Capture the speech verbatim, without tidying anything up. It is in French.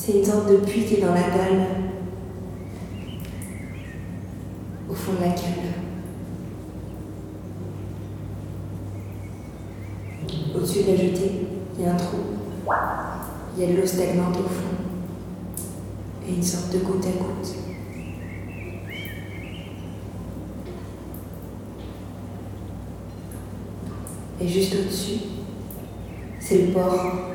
C'est une sorte de puits qui est dans la dalle, au fond de la cale. Au-dessus de la jetée, il y a un trou. Il y a de l'eau stagnante au fond. Et une sorte de goutte à goutte. Et juste au-dessus, c'est le port.